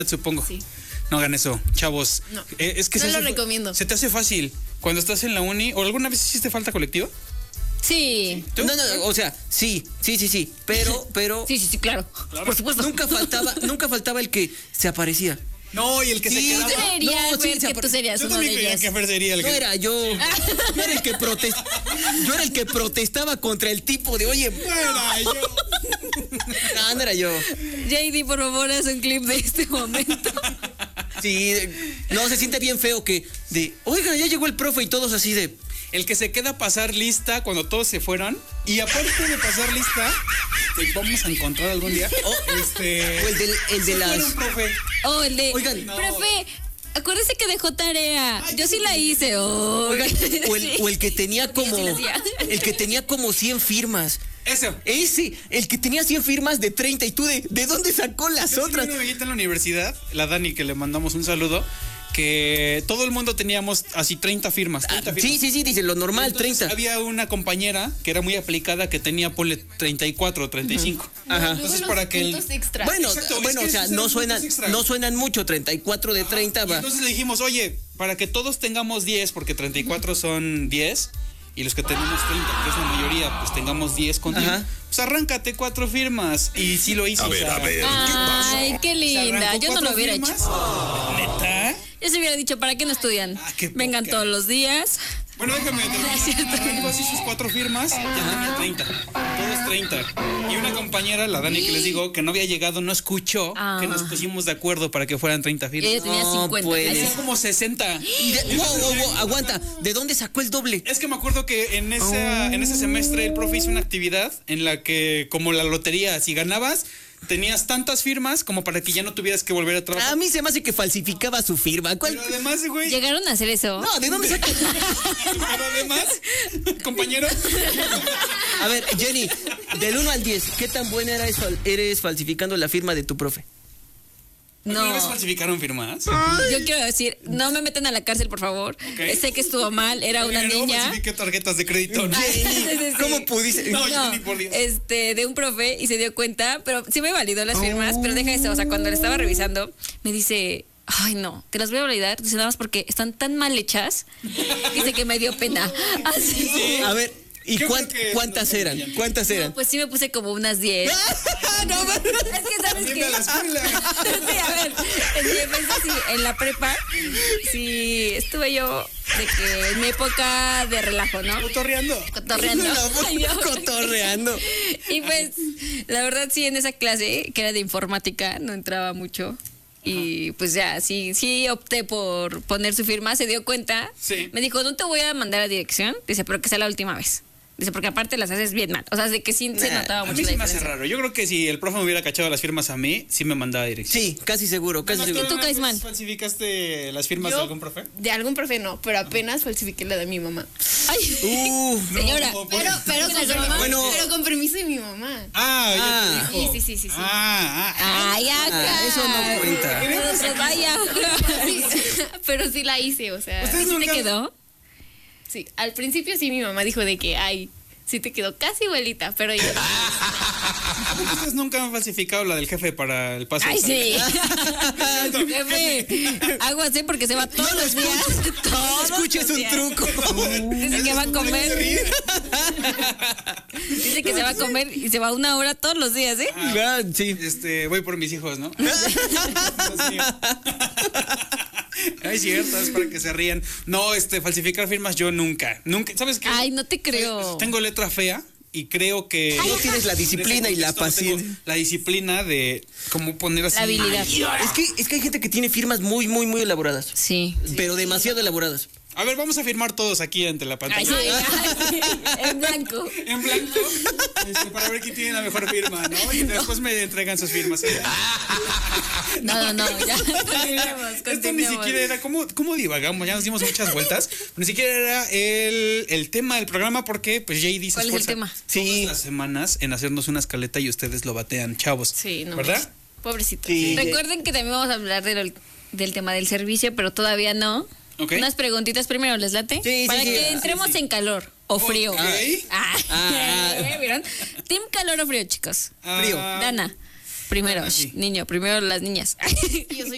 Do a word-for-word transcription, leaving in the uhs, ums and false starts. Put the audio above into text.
supongo. Sí. No hagan eso, chavos. No, eh, es que no se lo hace, recomiendo. Se te hace fácil cuando estás en la uni. ¿O alguna vez hiciste falta colectiva? Sí. ¿Tú? No, no, o sea, sí, sí, sí, sí, pero, pero Sí, sí, sí, claro. Por supuesto. nunca faltaba, nunca faltaba el que se aparecía. No, y el que Sí, se yo quedaba. Tú creerías, No, sí, Fer, se que apare- tú serías Yo uno también de creía ellos. que Fer sería el No que. era yo, yo era el que protest, yo era el que protestaba contra el tipo de, oye, No era yo. no, no era yo. J D, por favor, haz un clip de este momento. Sí, no, se siente bien feo que de, oiga, ya llegó el profe y todos así de, El que se queda a pasar lista cuando todos se fueron. Y aparte de pasar lista, que vamos a encontrar algún día. este. o el del, el de se las, fueron, profe. Oh, el de. Oigan. No. Profe, acuérdese que dejó tarea. Ay, Yo sí yo la sí. hice. Oh. oigan, o el, Sí. o el que tenía como, sí lo hacía. el que tenía como cien firmas. Eso. Ese, el que tenía cien firmas de treinta y tú de, ¿de dónde sacó las Yo tenía otras? una amiguita en la universidad, la Dani, que le mandamos un saludo, que todo el mundo teníamos así treinta firmas. treinta Ah, firmas. sí, sí, sí, dice lo normal, Entonces, treinta. había una compañera que era muy aplicada que tenía, ponle, treinta y cuatro, treinta y cinco. Ajá. Entonces, para que el- Puntos extra. Bueno, Exacto, es bueno, que o sea, esos no eran suenan, puntos extra. no suenan mucho, treinta y cuatro de treinta Y va. entonces le dijimos, oye, para que todos tengamos diez, porque treinta y cuatro son diez, y los que tenemos treinta, que es la mayoría, pues tengamos diez contigo. Ajá. Pues arráncate cuatro firmas. Y sí lo hizo. A o ver, sea, a ver. Ay, qué se linda. arrancó Yo no lo cuatro hubiera firmas. hecho. ¿Neta? Yo se hubiera dicho, ¿para qué no estudian? Ah, qué Vengan poca. todos los días. Bueno, déjame Es cierto. terminar. Arrancó así sus cuatro firmas, ya tenía treinta. Todos treinta. Y una compañera, la Dani, que les digo, que no había llegado, no escuchó Ah. que nos pusimos de acuerdo para que fueran treinta firmas. Ella tenía No, cincuenta. pues. Así Hacía como sesenta. Y de- wow, wow, wow, aguanta, ¿de dónde sacó el doble? Es que me acuerdo que en, esa, en ese semestre el profe hizo una actividad en la que, como la lotería, si ganabas, tenías tantas firmas como para que ya no tuvieras que volver a trabajar. A mí se me hace que falsificaba su firma. ¿Cuál? Pero además, güey. ¿Llegaron a hacer eso? No, ¿de dónde sacó? Pero además, compañero. A ver, Jenny, del uno al diez, ¿qué tan buena eres, fal- eres falsificando la firma de tu profe? ¿Alguna vez No. falsificaron firmas? Yo quiero decir, no me metan a la cárcel, por favor. Ok. Sé que estuvo mal, era una Pero no niña. falsifiqué tarjetas de crédito. ¿no? Sí, sí, sí. ¿Cómo pudiste? No, yo No, ni por Dios. este, de un profe y se dio cuenta, pero sí me validó las firmas, pero deja eso, o sea, cuando le estaba revisando, me dice, ay no, te las voy a validar, dice nada más porque están tan mal hechas, dice que me dio pena. Así. A ver, ¿y Qué cuán- bueno que cuántas no eran? sabían. ¿Cuántas eran? Pues sí me puse como unas diez. No, no, Es que sabes También que a la escuela. sí, a ver, en mi defensa, sí, en la prepa, sí, estuve yo de que en mi época de relajo, ¿no? Cotorreando. Cotorreando. Ay, Dios. Cotorreando. Y pues, la verdad sí, en esa clase, que era de informática, no entraba mucho. Y pues ya, sí, sí opté por poner su firma, se dio cuenta. Sí. Me dijo, no te voy a mandar a dirección. Dice, pero que sea la última vez. Dice, porque aparte las haces bien mal. O sea, de que sí se Nah, notaba A mucho mí la se me hace diferencia. raro. Yo creo que si el profe me hubiera cachado las firmas a mí, sí me mandaba a dirección. Sí, casi seguro, casi ¿No, seguro. tú caes alguna mal. vez ¿Falsificaste las firmas Yo- de algún profe? De algún profe no, pero apenas falsifiqué la de mi mamá. Ay, Uh, señora. No, Pero, pero, ¿Es con, una broma? Bueno. pero con permiso de mi mamá. Ah, ya Ah. te dijo. Sí, sí, sí, sí, sí. Ah, ah, Ay, acá. Ah, eso no cuenta. Nosotros, vaya. Sí, pero sí la hice, o sea, ¿Ustedes ¿Sí te nunca- quedó? sí. Al principio sí mi mamá dijo de que, ay, sí te quedó casi igualita, pero yo... ¿A poco ustedes nunca han falsificado la del jefe para el paso? Ay, de sí. sangre? Jefe, aguas, ¿eh? Porque se va todos los días. Todos escuches los un días. truco. Dice que va a comer. Dice que se va a comer y se va una hora todos los días, ¿eh? Ah, sí. Este, voy por mis hijos, ¿no? Dios mío. Ay, cierto, es para que se rían. No, este, falsificar firmas yo nunca. Nunca, ¿sabes qué? Ay, no te creo. Tengo letra fea y creo que No tienes la disciplina y la en ese contexto no tengo paciencia. La disciplina de cómo poner así. La habilidad. Es que, es que hay gente que tiene firmas muy, muy, muy elaboradas. Sí. Pero demasiado elaboradas. A ver, vamos a firmar todos aquí ante la Ay, pantalla. sí. Ay, en blanco. En blanco, este, para ver quién tiene la mejor firma, ¿no? Y después me entregan sus firmas. No, no, no, ya. Continuemos, Esto ni continuemos. siquiera era, ¿cómo, cómo divagamos? Ya nos dimos muchas vueltas. Ni siquiera era el, el tema del programa porque pues J D se ¿Cuál es el esfuerza tema? todas Sí. las semanas en hacernos una escaleta y ustedes lo batean, chavos. Sí, no. ¿Verdad? Pobrecito. Sí. Recuerden que también vamos a hablar del, del tema del servicio, pero todavía no. Ok. Unas preguntitas primero, ¿les late? Sí, sí, Para sí. que Sí, entremos sí. en calor o frío. Ok. Ah, Ah. ¿vieron? Team calor o frío, chicos. Frío. Ah, Dana, primero, Dana, sí. shh, niño, primero las niñas. Yo soy